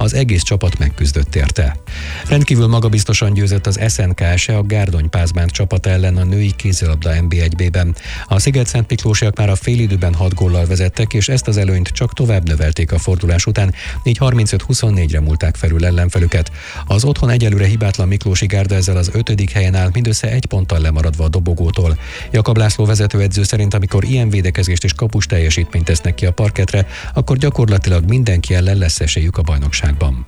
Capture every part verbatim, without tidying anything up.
az egész csapat megküzdött érte. Rendkívül magabiztosan győzött az es en ká es-e a Gárdony Pázmánt csapat ellen a női kézilabda en bé egy bé-ben. A Sziget-Szent Miklósiak már a félidőben hat góllal vezettek, és ezt az előnyt csak tovább növelték a fordulás után, így harmincöt huszonnégyre múlták felül ellenfelüket. Az otthon egyelőre hibátlan Miklósi Gárda ezzel az ötödik helyen áll, mindössze egy ponttal lemaradva a dobogótól. Jakab László vezetőedző szerint, amikor ilyen védekezést és kapus teljesítményt tesznek ki a parkettre, akkor gyakorlatilag mindenki ellen lesz esélyük a bajnokságban.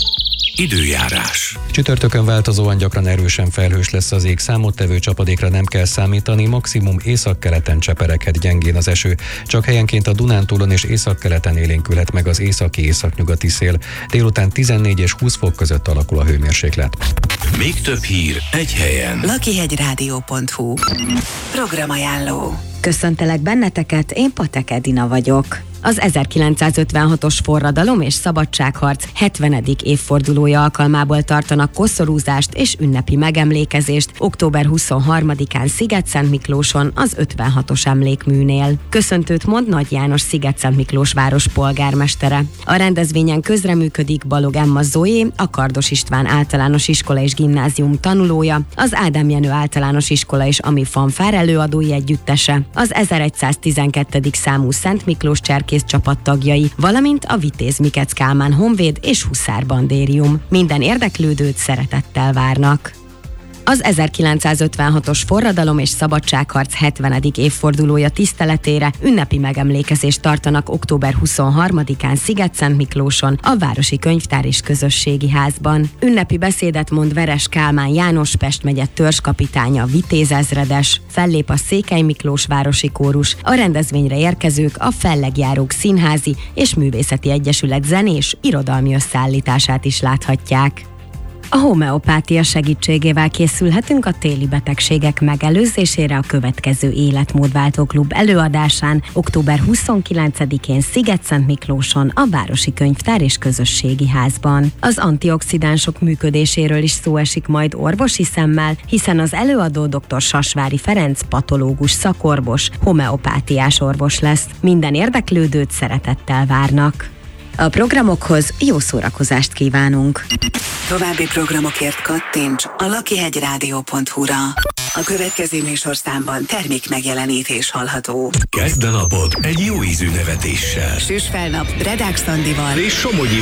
Időjárás. Csütörtökön változóan gyakran erősen felhős lesz az ég, számottevő csapadékra nem kell számítani, maximum északkeleten csepereghet gyengén az eső, csak helyenként a Dunántúlon és északkeleten élénkülhet meg az északi-északnyugati szél. Délután tizennégy és húsz fok között alakul a hőmérséklet. Még több hír egy helyen. lakihegyrádió pont hu. Programajánló. Köszöntelek benneteket, én Patek Edina vagyok. Az ezerkilencszázötvenhatos forradalom és szabadságharc hetvenedik évfordulója alkalmából tartanak koszorúzást és ünnepi megemlékezést október huszonharmadikán Sziget-Szent Miklóson az ötvenhatos emlékműnél. Köszöntőt mond Nagy János Sziget-Szent Miklós város polgármestere. A rendezvényen közreműködik Balog Emma Zoé, a Kardos István általános iskola és gimnázium tanulója, az Ádám Jenő általános iskola és Ami Fanfár előadói együttese, az ezeregyszáztizenkettedik számú Szent Miklós cserkész csapat tagjai, valamint a Vitéz Mikec Kálmán Honvéd és Huszár Bandérium. Minden érdeklődőt szeretettel várnak. Az ezerkilencszázötvenhatos forradalom és szabadságharc hetvenedik évfordulója tiszteletére ünnepi megemlékezést tartanak október huszonharmadikán Sziget-Szent Miklóson, a Városi Könyvtár és Közösségi Házban. Ünnepi beszédet mond Veres Kálmán János, Pest megye törzskapitánya, Vitéz ezredes, fellép a Székely Miklós városi kórus, a rendezvényre érkezők a Fellegjárók Színházi és Művészeti Egyesület zenés, irodalmi összeállítását is láthatják. A homeopátia segítségével készülhetünk a téli betegségek megelőzésére a következő Életmódváltó Klub előadásán október huszonkilencedikén Sziget-Szent Miklóson, a Városi Könyvtár és Közösségi Házban. Az antioxidánsok működéséről is szó esik majd orvosi szemmel, hiszen az előadó dr. Sasvári Ferenc patológus szakorvos, homeopátiás orvos lesz. Minden érdeklődőt szeretettel várnak. A programokhoz jó szórakozást kívánunk! További programokért kattints a lakihegyrádió pont hu-ra. A következő műsorszámban termék megjelenítés hallható. Kezd a napot egy jó ízű nevetéssel. Süss fel nap Redák Szandival és Somogyi